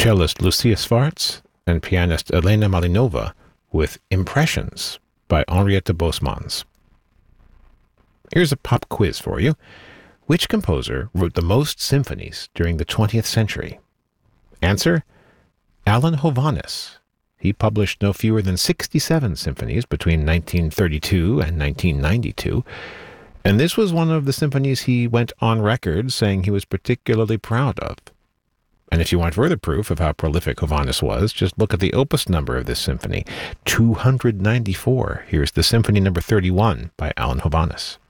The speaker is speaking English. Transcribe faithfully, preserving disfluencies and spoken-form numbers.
cellist Lucia Schwarz and pianist Elena Malinova with Impressions by Henriette Bosmans. Here's a pop quiz for you. Which composer wrote the most symphonies during the twentieth century? Answer: Alan Hovhaness. He published no fewer than sixty-seven symphonies between nineteen thirty-two and nineteen ninety-two, and this was one of the symphonies he went on record saying he was particularly proud of. And if you want further proof of how prolific Hovhaness was, just look at the opus number of this symphony, two hundred ninety-four. Here's the Symphony Number thirty-one by Alan Hovhaness.